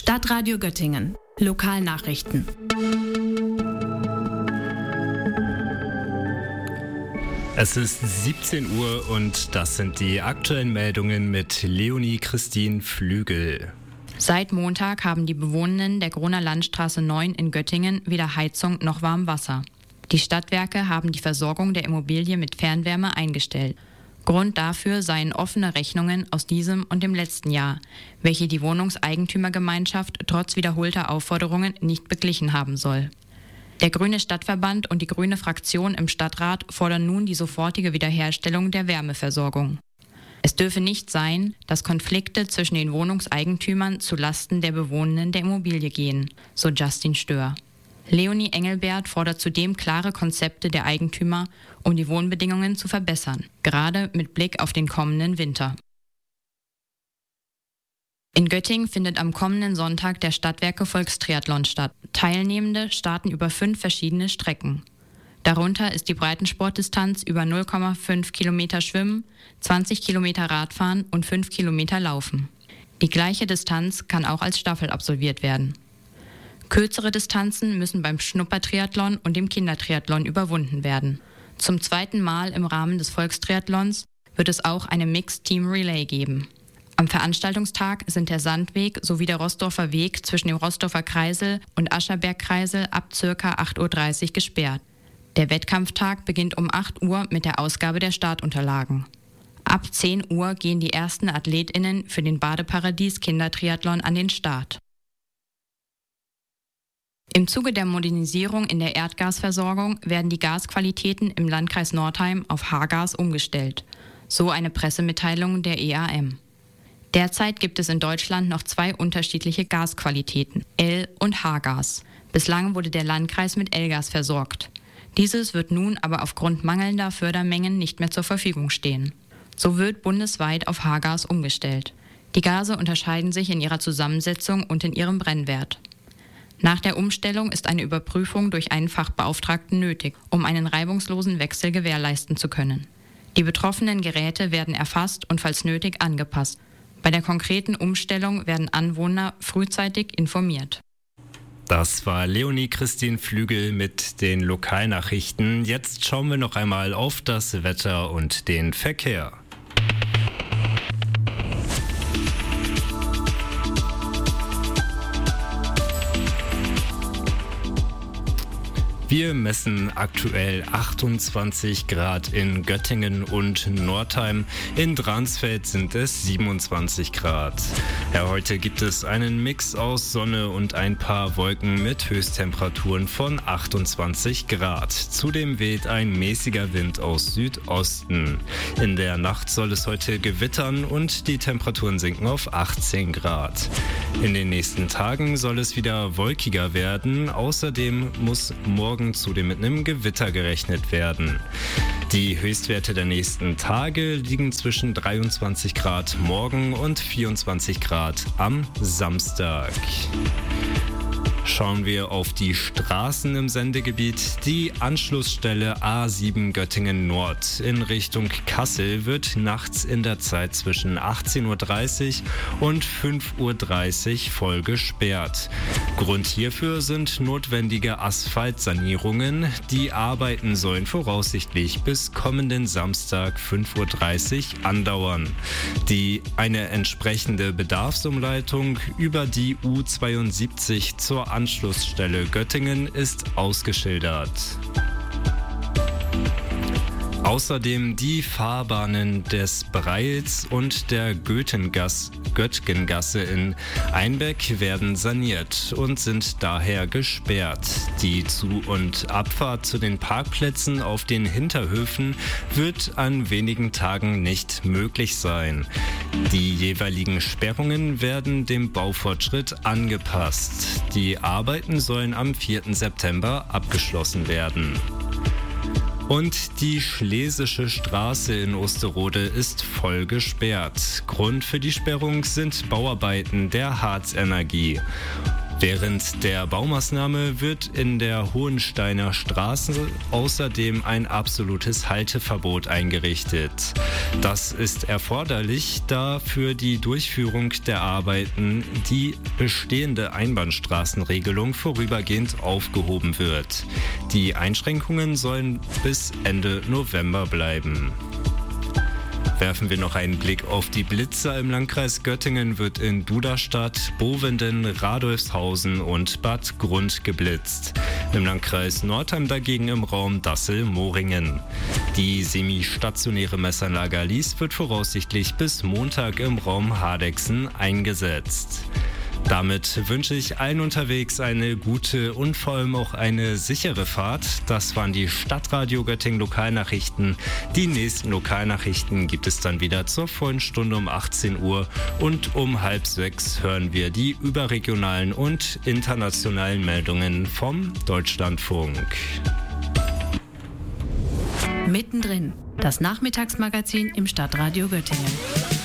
Stadtradio Göttingen. Lokalnachrichten. Es ist 17 Uhr und das sind die aktuellen Meldungen mit Leonie Christine Flügel. Seit Montag haben die Bewohnenden der Groner Landstraße 9 in Göttingen weder Heizung noch Warmwasser. Die Stadtwerke haben die Versorgung der Immobilie mit Fernwärme eingestellt. Grund dafür seien offene Rechnungen aus diesem und dem letzten Jahr, welche die Wohnungseigentümergemeinschaft trotz wiederholter Aufforderungen nicht beglichen haben soll. Der Grüne Stadtverband und die Grüne Fraktion im Stadtrat fordern nun die sofortige Wiederherstellung der Wärmeversorgung. Es dürfe nicht sein, dass Konflikte zwischen den Wohnungseigentümern zu Lasten der Bewohnenden der Immobilie gehen, so Justin Stör. Leonie Engelbert fordert zudem klare Konzepte der Eigentümer, um die Wohnbedingungen zu verbessern, gerade mit Blick auf den kommenden Winter. In Göttingen findet am kommenden Sonntag der Stadtwerke Volkstriathlon statt. Teilnehmende starten über 5 verschiedene Strecken. Darunter ist die Breitensportdistanz über 0,5 Kilometer Schwimmen, 20 Kilometer Radfahren und 5 Kilometer Laufen. Die gleiche Distanz kann auch als Staffel absolviert werden. Kürzere Distanzen müssen beim Schnuppertriathlon und dem Kindertriathlon überwunden werden. Zum 2. Mal im Rahmen des Volkstriathlons wird es auch eine Mixed Team Relay geben. Am Veranstaltungstag sind der Sandweg sowie der Rossdorfer Weg zwischen dem Rossdorfer Kreisel und Ascherberg-Kreisel ab ca. 8.30 Uhr gesperrt. Der Wettkampftag beginnt um 8 Uhr mit der Ausgabe der Startunterlagen. Ab 10 Uhr gehen die ersten AthletInnen für den Badeparadies Kindertriathlon an den Start. Im Zuge der Modernisierung in der Erdgasversorgung werden die Gasqualitäten im Landkreis Nordheim auf H-Gas umgestellt. So eine Pressemitteilung der EAM. Derzeit gibt es in Deutschland noch 2 unterschiedliche Gasqualitäten, L- und H-Gas. Bislang wurde der Landkreis mit L-Gas versorgt. Dieses wird nun aber aufgrund mangelnder Fördermengen nicht mehr zur Verfügung stehen. So wird bundesweit auf H-Gas umgestellt. Die Gase unterscheiden sich in ihrer Zusammensetzung und in ihrem Brennwert. Nach der Umstellung ist eine Überprüfung durch einen Fachbeauftragten nötig, um einen reibungslosen Wechsel gewährleisten zu können. Die betroffenen Geräte werden erfasst und falls nötig angepasst. Bei der konkreten Umstellung werden Anwohner frühzeitig informiert. Das war Leonie Christine Flügel mit den Lokalnachrichten. Jetzt schauen wir noch einmal auf das Wetter und den Verkehr. Wir messen aktuell 28 Grad in Göttingen und Nordheim. In Dransfeld sind es 27 Grad. Ja, heute gibt es einen Mix aus Sonne und ein paar Wolken mit Höchsttemperaturen von 28 Grad. Zudem weht ein mäßiger Wind aus Südosten. In der Nacht soll es heute gewittern und die Temperaturen sinken auf 18 Grad. In den nächsten Tagen soll es wieder wolkiger werden. Außerdem muss morgen zudem mit einem Gewitter gerechnet werden. Die Höchstwerte der nächsten Tage liegen zwischen 23 Grad morgen und 24 Grad am Samstag. Schauen wir auf die Straßen im Sendegebiet. Die Anschlussstelle A7 Göttingen Nord in Richtung Kassel wird nachts in der Zeit zwischen 18.30 Uhr und 5.30 Uhr voll gesperrt. Grund hierfür sind notwendige Asphaltsanierungen. Die Arbeiten sollen voraussichtlich bis kommenden Samstag 5.30 Uhr andauern. Eine entsprechende Bedarfsumleitung über die U72 zur Anschlussstelle Göttingen ist ausgeschildert. Außerdem die Fahrbahnen des Breils und der Göttgengasse in Einbeck werden saniert und sind daher gesperrt. Die Zu- und Abfahrt zu den Parkplätzen auf den Hinterhöfen wird an wenigen Tagen nicht möglich sein. Die jeweiligen Sperrungen werden dem Baufortschritt angepasst. Die Arbeiten sollen am 4. September abgeschlossen werden. Und die Schlesische Straße in Osterode ist voll gesperrt. Grund für die Sperrung sind Bauarbeiten der Harz Energie. Während der Baumaßnahme wird in der Hohensteiner Straße außerdem ein absolutes Halteverbot eingerichtet. Das ist erforderlich, da für die Durchführung der Arbeiten die bestehende Einbahnstraßenregelung vorübergehend aufgehoben wird. Die Einschränkungen sollen bis Ende November bleiben. Werfen wir noch einen Blick auf die Blitzer. Im Landkreis Göttingen wird in Duderstadt, Bovenden, Radolfshausen und Bad Grund geblitzt. Im Landkreis Northeim dagegen im Raum Dassel-Moringen. Die semi-stationäre Messanlage Lies wird voraussichtlich bis Montag im Raum Hardegsen eingesetzt. Damit wünsche ich allen unterwegs eine gute und vor allem auch eine sichere Fahrt. Das waren die Stadtradio Göttingen Lokalnachrichten. Die nächsten Lokalnachrichten gibt es dann wieder zur vollen Stunde um 18 Uhr und um 5:30 hören wir die überregionalen und internationalen Meldungen vom Deutschlandfunk. Mittendrin, das Nachmittagsmagazin im Stadtradio Göttingen.